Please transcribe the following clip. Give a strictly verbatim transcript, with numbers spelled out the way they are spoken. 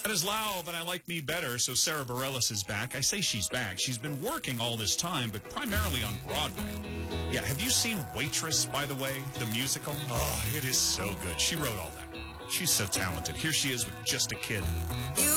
That is loud, but I like me better. So Sarah Bareilles is back. I say she's back. She's been working all this time, but primarily on Broadway. Yeah, have you seen Waitress, by the way, the musical? Oh, it is so good. She wrote all that. She's so talented. Here she is with Just a Kid.